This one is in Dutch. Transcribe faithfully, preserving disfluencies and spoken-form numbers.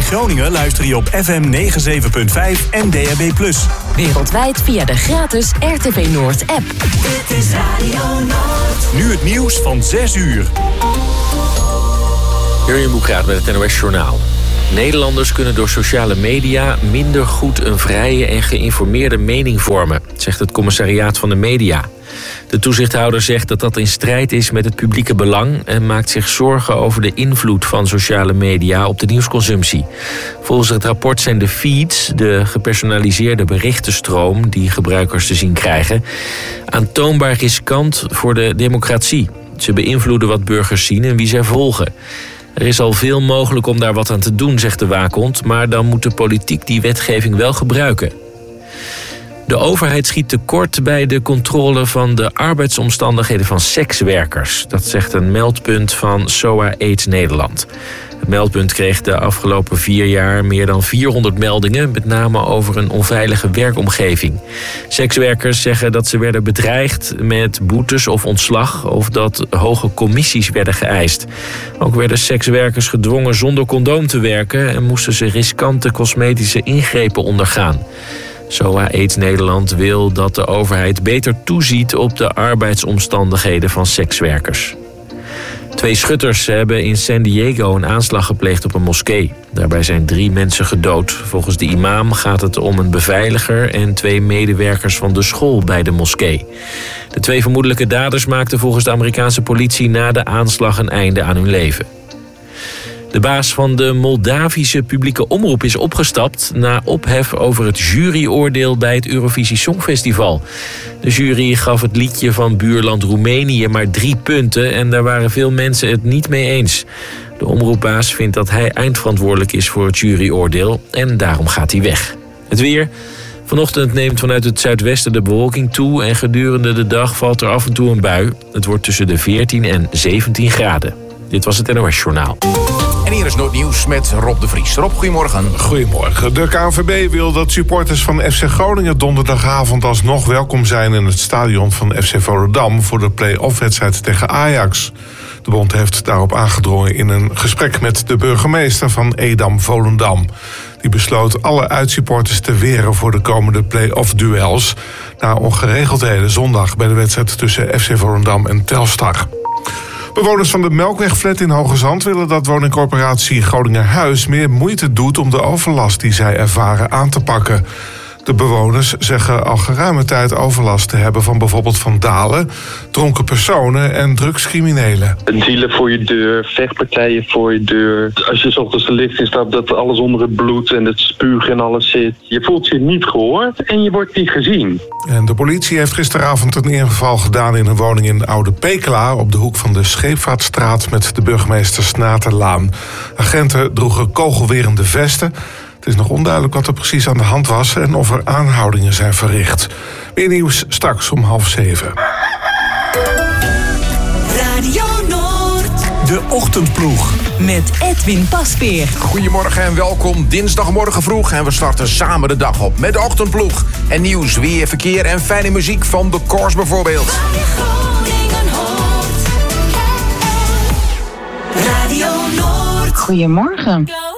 Groningen luister je op F M negenenzeventig punt vijf en D H B plus. Wereldwijd via de gratis R T V Noord app. Dit is Radio Noord. Nu het nieuws van zes uur. Jurjen Boekraat met het N O S Journaal. Nederlanders kunnen door sociale media minder goed een vrije en geïnformeerde mening vormen, zegt het Commissariaat van de Media. De toezichthouder zegt dat dat in strijd is met het publieke belang en maakt zich zorgen over de invloed van sociale media op de nieuwsconsumptie. Volgens het rapport zijn de feeds, de gepersonaliseerde berichtenstroom die gebruikers te zien krijgen, aantoonbaar riskant voor de democratie. Ze beïnvloeden wat burgers zien en wie zij volgen. Er is al veel mogelijk om daar wat aan te doen, zegt de waakhond, maar dan moet de politiek die wetgeving wel gebruiken. De overheid schiet tekort bij de controle van de arbeidsomstandigheden van sekswerkers. Dat zegt een meldpunt van S O A AIDS Nederland. Het meldpunt kreeg de afgelopen vier jaar meer dan vierhonderd meldingen, met name over een onveilige werkomgeving. Sekswerkers zeggen dat ze werden bedreigd met boetes of ontslag, of dat hoge commissies werden geëist. Ook werden sekswerkers gedwongen zonder condoom te werken en moesten ze riskante cosmetische ingrepen ondergaan. S O A AIDS Nederland wil dat de overheid beter toeziet op de arbeidsomstandigheden van sekswerkers. Twee schutters hebben in San Diego een aanslag gepleegd op een moskee. Daarbij zijn drie mensen gedood. Volgens de imam gaat het om een beveiliger en twee medewerkers van de school bij de moskee. De twee vermoedelijke daders maakten volgens de Amerikaanse politie na de aanslag een einde aan hun leven. De baas van de Moldavische publieke omroep is opgestapt na ophef over het juryoordeel bij het Eurovisie Songfestival. De jury gaf het liedje van buurland Roemenië maar drie punten en daar waren veel mensen het niet mee eens. De omroepbaas vindt dat hij eindverantwoordelijk is voor het juryoordeel en daarom gaat hij weg. Het weer. Vanochtend neemt vanuit het zuidwesten de bewolking toe en gedurende de dag valt er af en toe een bui. Het wordt tussen de veertien en zeventien graden. Dit was het N O S Journaal. En hier is Noordnieuws met Rob de Vries. Rob, goedemorgen. Goedemorgen. De K N V B wil dat supporters van F C Groningen donderdagavond alsnog welkom zijn in het stadion van F C Volendam voor de play-off-wedstrijd tegen Ajax. De bond heeft daarop aangedrongen in een gesprek met de burgemeester van Edam Volendam. Die besloot alle uitsupporters te weren voor de komende play-off-duels na ongeregeldheden zondag bij de wedstrijd tussen F C Volendam en Telstar. Bewoners van de Melkwegflat in Hoogezand willen dat woningcorporatie Groninger Huis meer moeite doet om de overlast die zij ervaren aan te pakken. De bewoners zeggen al geruime tijd overlast te hebben van bijvoorbeeld vandalen, dronken personen en drugscriminelen. Dealen voor je deur, vechtpartijen voor je deur. Als je 's ochtends de lift instapt, dat alles onder het bloed en het spuug en alles zit. Je voelt je niet gehoord en je wordt niet gezien. En de politie heeft gisteravond een inval gedaan in een woning in Oude Pekela op de hoek van de Scheepvaartstraat met de burgemeester Snaterlaan. Agenten droegen kogelwerende vesten. Het is nog onduidelijk wat er precies aan de hand was en of er aanhoudingen zijn verricht. Meer nieuws straks om half zeven. Radio Noord. De Ochtendploeg. Met Edwin Pasveer. Goedemorgen en welkom. Dinsdagmorgen vroeg en we starten samen de dag op met de Ochtendploeg. En nieuws, weer, verkeer en fijne muziek van de Course bijvoorbeeld. Radio Noord. Goedemorgen. Go.